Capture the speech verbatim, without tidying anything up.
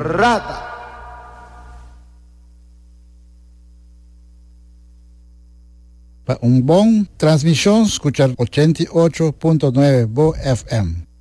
rata. Para un buen transmisión, escuchar ochenta y ocho punto nueve Bo F M.